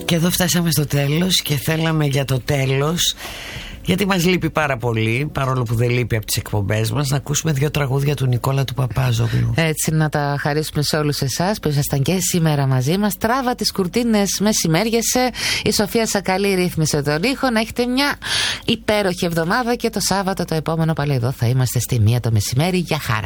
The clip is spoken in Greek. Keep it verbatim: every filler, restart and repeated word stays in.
Και εδώ φτάσαμε στο τέλος και θέλαμε για το τέλος, γιατί μας λείπει πάρα πολύ, παρόλο που δεν λείπει από τις εκπομπές μας, να ακούσουμε δύο τραγούδια του Νικόλα του Παπάζογλου. Έτσι, να τα χαρίσουμε σε όλους εσάς που ήσασταν και σήμερα μαζί μας. Τράβα τις κουρτίνες, μεσημέριασε. Η Σοφία Σακαλή ρύθμισε τον ήχο. Να έχετε μια υπέροχη εβδομάδα και το Σάββατο το επόμενο πάλι εδώ θα είμαστε στη μία το μεσημέρι. Για χαρά.